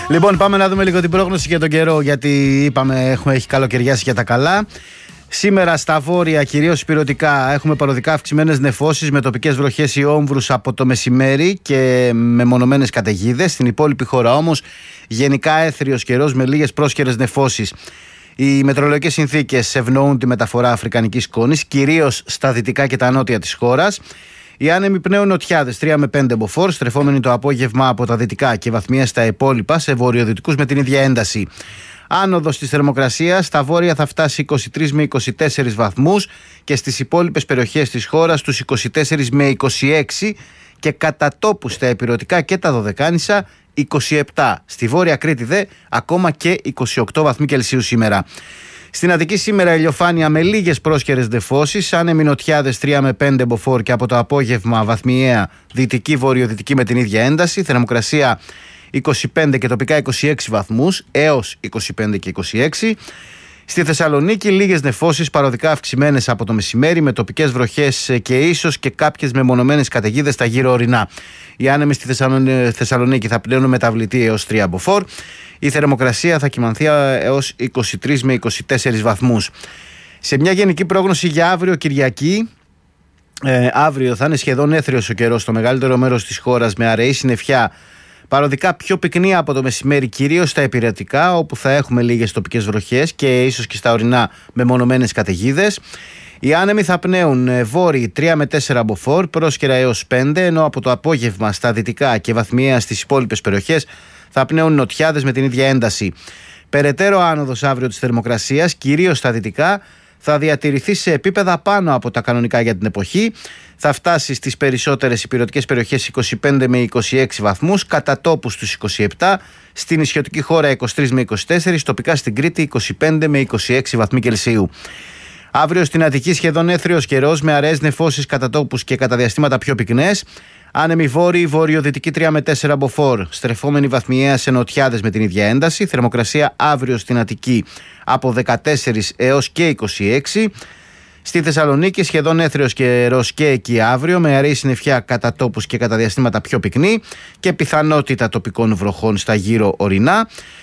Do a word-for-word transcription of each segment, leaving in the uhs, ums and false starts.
Λοιπόν, πάμε να δούμε λίγο την πρόγνωση για τον καιρό, γιατί είπαμε έχουμε, έχει καλοκαιριάσει για τα καλά. Σήμερα στα βόρεια, κυρίως ηπειρωτικά, έχουμε παροδικά αυξημένες νεφώσεις με τοπικές βροχές ή όμβρους από το μεσημέρι και με μονομένες καταιγίδες. Στην υπόλοιπη χώρα όμως γενικά έθριος καιρός με λίγες πρόσκαιρες νεφώσεις. Οι μετεωρολογικές συνθήκες ευνοούν τη μεταφορά αφρικανικής σκόνης, κυρίως στα δυτικά και τα νότια της χώρας. Οι άνεμοι πνέουν νοτιάδες τρία με πέντε μποφόρ, στρεφόμενοι το απόγευμα από τα δυτικά και βαθμίες στα υπόλοιπα, σε βορειοδυτικούς με την ίδια ένταση. Άνοδος της θερμοκρασίας, στα βόρεια θα φτάσει είκοσι τρεις με είκοσι τέσσερις βαθμούς και στις υπόλοιπες περιοχές της χώρας τους είκοσι τέσσερα με είκοσι έξι και κατά τόπου στα ηπειρωτικά και τα Δωδεκάνησα είκοσι επτά. Στη Βόρεια Κρήτη δε ακόμα και είκοσι οκτώ βαθμοί Κελσίου σήμερα. Στην Αττική σήμερα ηλιοφάνεια με λίγες πρόσκαιρες νεφώσεις, άνεμοι νοτιάδες τρία με πέντε μποφόρ και από το απόγευμα βαθμιαία δυτική βορειοδυτική με την ίδια ένταση. Θερμοκρασία είκοσι πέντε και τοπικά είκοσι έξι βαθμούς έως είκοσι πέντε και είκοσι έξι. Στη Θεσσαλονίκη λίγες νεφώσεις παροδικά αυξημένες από το μεσημέρι με τοπικές βροχές και ίσως και κάποιες μεμονωμένες καταιγίδες στα γύρω ορεινά. Οι άνεμοι στη Θεσσαλονίκη θα πλέουν μεταβλητή έως τρία μποφόρ. Η θερμοκρασία θα κυμανθεί έως είκοσι τρεις με είκοσι τέσσερις βαθμούς. Σε μια γενική πρόγνωση για αύριο Κυριακή, ε, αύριο θα είναι σχεδόν έθριος ο καιρός στο μεγαλύτερο μέρος της χώρας με αραιή συννεφιά. Παροδικά πιο πυκνή από το μεσημέρι, κυρίως στα ηπειρωτικά, όπου θα έχουμε λίγες τοπικές βροχές και ίσως και στα ορεινά με μονομένες καταιγίδες. Οι άνεμοι θα πνέουν βόρειοι τρία με τέσσερα μποφόρ, πρόσκαιρα έως πέντε, ενώ από το απόγευμα στα δυτικά και βαθμιαία στις υπόλοιπες περιοχές θα πνέουν νοτιάδες με την ίδια ένταση. Περαιτέρω άνοδος αύριο της θερμοκρασίας, κυρίως στα δυτικά, θα διατηρηθεί σε επίπεδα πάνω από τα κανονικά για την εποχή. Θα φτάσει στις περισσότερες ηπειρωτικές περιοχές είκοσι πέντε με είκοσι έξι βαθμούς, κατά τόπου στους είκοσι επτά, στην νησιωτική χώρα είκοσι τρεις με είκοσι τέσσερα, τοπικά στην Κρήτη είκοσι πέντε με είκοσι έξι βαθμοί Κελσίου. Αύριο στην Αττική σχεδόν έθριος καιρός με αραιές νεφώσεις κατά τόπους και κατά διαστήματα πιο πυκνές. Άνεμοι βόρειοι, βορειοδυτική τρία με τέσσερα μποφόρ, στρεφόμενοι βαθμιαία σε νοτιάδες με την ίδια ένταση. Θερμοκρασία αύριο στην Αττική από δεκατέσσερα έως και είκοσι έξι. Στη Θεσσαλονίκη σχεδόν έθριος καιρός και εκεί αύριο με αραιή συννεφιά κατά τόπους και κατά διαστήματα πιο πυκνή και πιθανότητα τοπικών βροχών στα γύρω ορεινά.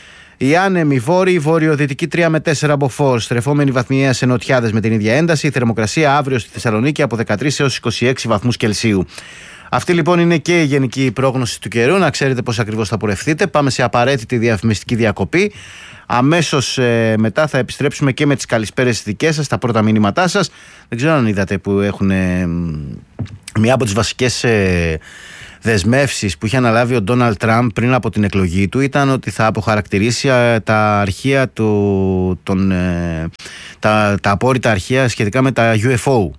Οι άνεμοι βόρειοι, βορειοδυτική τρία με τέσσερα μποφόρ, στρεφόμενοι βαθμιαία σε νοτιάδες με την ίδια ένταση. Η θερμοκρασία αύριο στη Θεσσαλονίκη από δεκατρείς έως είκοσι έξι βαθμούς Κελσίου. Αυτή λοιπόν είναι και η γενική πρόγνωση του καιρού. Να ξέρετε πώς ακριβώς θα πορευτείτε. Πάμε σε απαραίτητη διαφημιστική διακοπή. Αμέσως ε, μετά θα επιστρέψουμε και με τις καλησπέρες δικές σας, τα πρώτα μηνύματά σας. Δεν ξέρω αν είδατε που έχουν ε, μία από τις βασικές ε, δεσμεύσεις που είχε αναλάβει ο Ντόναλντ Τραμπ πριν από την εκλογή του ήταν ότι θα αποχαρακτηρίσει ε, τα αρχεία του, τον, ε, τα, τα απόρριτα αρχεία σχετικά με τα γιου εφ ο.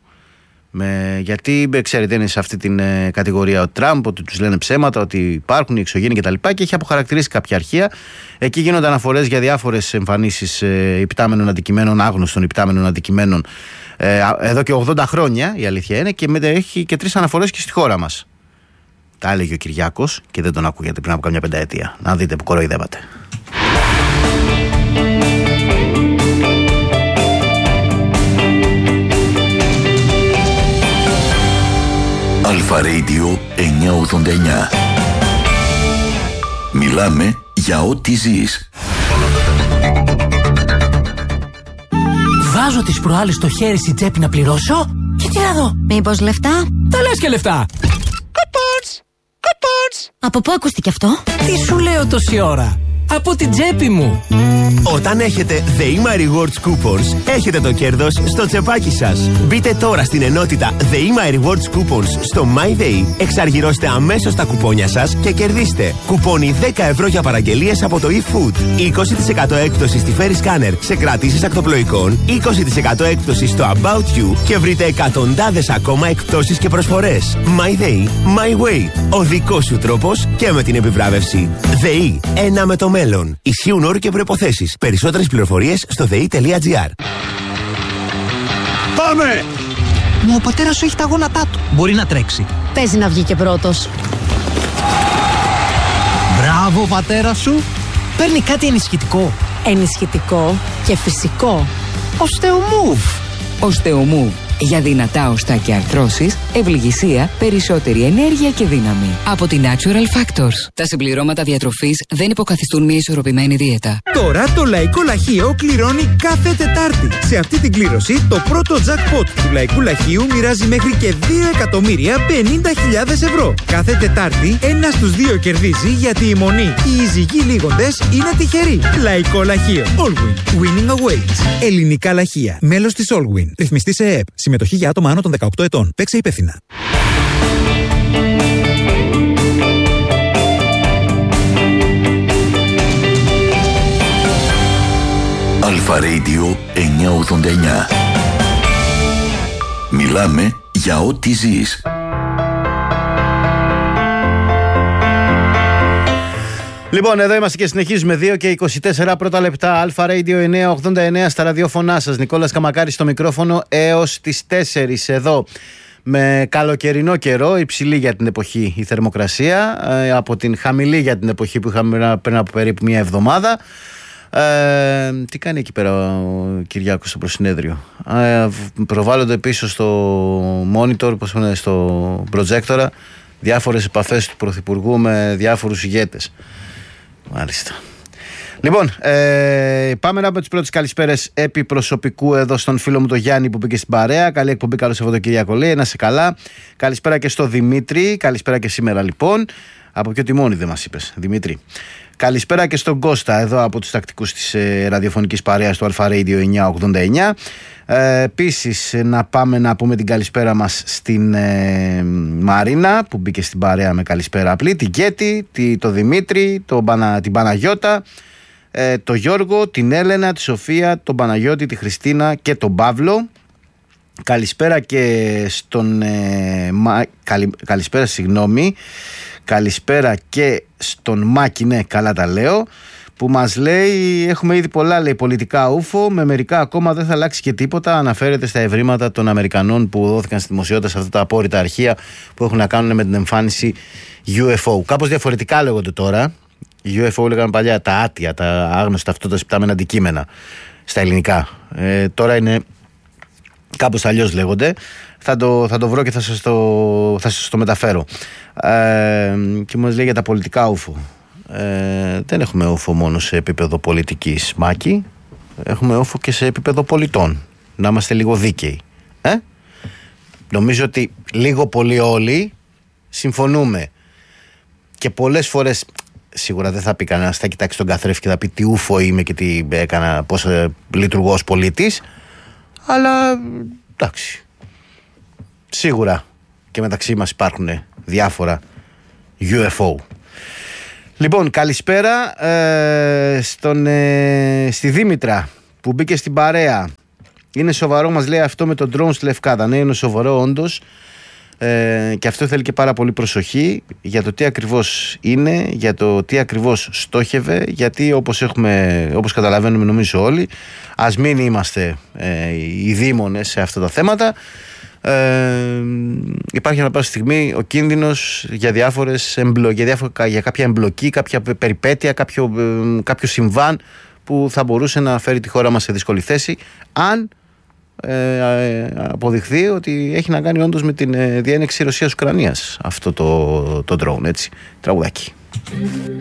Με, γιατί ξέρετε είναι σε αυτή την ε, κατηγορία ο Τραμπ, ότι τους λένε ψέματα, ότι υπάρχουν οι εξωγήινοι κτλ. Και, και έχει αποχαρακτηρίσει κάποια αρχεία. Εκεί γίνονται αναφορές για διάφορες εμφανίσεις ε, υπτάμενων αντικειμένων, άγνωστων υπτάμενων αντικειμένων ε, εδώ και ογδόντα χρόνια, η αλήθεια είναι, και με, έχει και τρεις αναφορές και στη χώρα μας. Τα έλεγε ο Κυριάκος και δεν τον ακούγεται πριν από καμιά πενταετία. Να δείτε που κοροϊδεύατε. Αλφα Radio εννιακόσια ογδόντα εννιά. Μιλάμε για ό,τι ζεις. Βάζω τις προάλλες το χέρι στη τσέπη να πληρώσω και τι να δω. Μήπως λεφτά? Τα λες και λεφτά. Κουπόνς, κουπόνς. Από πού ακούστηκε αυτό? Τι σου λέω τόση ώρα? Από την τσέπη μου. Όταν έχετε The My Rewards Coupons, έχετε το κέρδος στο τσεπάκι σας. Μπείτε τώρα στην ενότητα The My Rewards Coupons στο MyDay, εξαργυρώστε αμέσως τα κουπόνια σας και κερδίστε κουπόνι δέκα ευρώ για παραγγελίες από το eFood, είκοσι τοις εκατό έκπτωση στη Ferry Scanner σε κρατήσεις ακτοπλοϊκών, είκοσι τοις εκατό έκπτωση στο About You και βρείτε εκατοντάδες ακόμα εκπτώσεις και προσφορές. MyDay, My Way. Ο δικός σου τρόπος και με την επιβράβευση. ΔΕΗ, ένα με το μέλλον. Ισχύουν όροι και προϋποθέσεις. Περισσότερες πληροφορίες στο δε ι τελεία τζι άρ. Πάμε! Μα ο πατέρας σου έχει τα γόνατά του. Μπορεί να τρέξει. Παίζει να βγει και πρώτος. Μπράβο, πατέρα σου. Παίρνει κάτι ενισχυτικό. Ενισχυτικό και φυσικό. Οστεομούβ. Οστεομούβ. Για δυνατά οστά και αρθρώσεις, ευληγησία, περισσότερη ενέργεια και δύναμη. Από την Natural Factory. Factors. Τα συμπληρώματα διατροφής δεν υποκαθιστούν μια ισορροπημένη δίαιτα. Τώρα το Λαϊκό Λαχείο κληρώνει κάθε Τετάρτη. Σε αυτή την κλήρωση, το πρώτο jackpot του Λαϊκού Λαχείου μοιράζει μέχρι και δύο εκατομμύρια πενήντα χιλιάδες ευρώ. Κάθε Τετάρτη, ένας στους δύο κερδίζει, γιατί η μονή, οι ειζυγοί λίγοντες είναι τυχεροί. Λαϊκό Λαχείο. Allwin. Winning awaits. Ελληνικά λαχεία. Μέλος της Allwin. Ρυθμιστή σε ΕΕΠ. Συμμετοχή για άτομα άνω των δεκαοκτώ ετών. Παίξε υπεύθυνα. Αλφα Radio εννιακόσια ογδόντα εννιά. Μιλάμε για ό,τι ζεις. Λοιπόν, εδώ είμαστε και συνεχίζουμε. Δύο και είκοσι τέσσερα πρώτα λεπτά. Αλφα Radio εννιακόσια ογδόντα εννιά στα ραδιόφωνά σας. Νικόλας Καμακάρης στο μικρόφωνο έως τις τέσσερις εδώ. Με καλοκαιρινό καιρό, υψηλή για την εποχή η θερμοκρασία, από την χαμηλή για την εποχή που είχαμε πριν από περίπου μια εβδομάδα. Ε, τι κάνει εκεί πέρα ο Κυριάκος στο προσυνέδριο? Ε, προβάλλονται πίσω στο monitor, πώς είναι, στο προτζέκτορα, διάφορες επαφές του Πρωθυπουργού με διάφορους ηγέτες. Μάλιστα. Λοιπόν, ε, πάμε να πούμε τις πρώτες καλησπέρες επί προσωπικού εδώ στον φίλο μου τον Γιάννη που μπήκε στην παρέα. Καλή εκπομπή, καλό Σαββατοκύριακο, λέει, να είσαι καλά. Καλησπέρα και στο Δημήτρη, καλησπέρα και σήμερα λοιπόν. Από ποιο τιμόνι δεν μας είπες, Δημήτρη? Καλησπέρα και στον Κώστα εδώ από τους τακτικούς της ε, ραδιοφωνικής παρέας του Αλφα Radio εννιακόσια ογδόντα εννιά. Ε, επίσης να πάμε να πούμε την καλησπέρα μας στην ε, Μαρίνα που μπήκε στην παρέα με καλησπέρα απλή, την Κέτη, τη, το Δημήτρη, το, την Παναγιώτα, ε, το Γιώργο, την Έλενα, τη Σοφία, τον Παναγιώτη, τη Χριστίνα και τον Παύλο. Καλησπέρα και στον ε, μα, καλη, καλησπέρα συγγνώμη Καλησπέρα και στον Μάκη, ναι, καλά τα λέω, που μας λέει έχουμε ήδη πολλά, λέει, πολιτικά ούφο, με μερικά ακόμα δεν θα αλλάξει και τίποτα. Αναφέρεται στα ευρήματα των Αμερικανών που δόθηκαν στη δημοσιότητα σε αυτά τα απόρριτα αρχεία που έχουν να κάνουν με την εμφάνιση γιου εφ ο. Κάπως διαφορετικά λέγονται τώρα. γιου εφ ο λέγανε παλιά τα άτια, τα άγνωστα αυτότα υπτάμενα αντικείμενα στα ελληνικά. Ε, τώρα είναι κάπως αλλιώς λέγονται. Θα το, θα το βρω και θα σας το, θα σας το μεταφέρω. Ε, και μας λέει για τα πολιτικά ούφο. Ε, δεν έχουμε ούφο μόνο σε επίπεδο πολιτικής, Μάκη. Έχουμε ούφο και σε επίπεδο πολιτών. Να είμαστε λίγο δίκαιοι. Ε? Νομίζω ότι λίγο πολύ όλοι συμφωνούμε. Και πολλές φορές, σίγουρα δεν θα πει κανένας, θα κοιτάξει τον καθρέφτη και θα πει τι ούφο είμαι και τι έκανα, πώς ε, λειτουργώ ως πολίτης. Αλλά εντάξει. Σίγουρα και μεταξύ μας υπάρχουν διάφορα γιου εφ ο. Λοιπόν, καλησπέρα ε, στον, ε, στη Δήμητρα που μπήκε στην παρέα. Είναι σοβαρό, μας λέει, αυτό με τον drone στη Λευκάδα. Ναι, είναι σοβαρό όντως, ε, και αυτό θέλει και πάρα πολύ προσοχή για το τι ακριβώς είναι, για το τι ακριβώς στόχευε, γιατί όπως, έχουμε, όπως καταλαβαίνουμε νομίζω όλοι, ας μην είμαστε ε, οι δήμονες σε αυτά τα θέματα. Ε, υπάρχει ανά πάσα στιγμή ο κίνδυνος για, διάφορες εμπλο, για, διάφορα, για κάποια εμπλοκή, κάποια περιπέτεια, κάποιο, ε, κάποιο συμβάν που θα μπορούσε να φέρει τη χώρα μας σε δύσκολη θέση, αν ε, ε, αποδειχθεί ότι έχει να κάνει όντως με την ε, διένεξη Ρωσίας-Ουκρανίας αυτό το, το drone, έτσι, τραγουδάκι.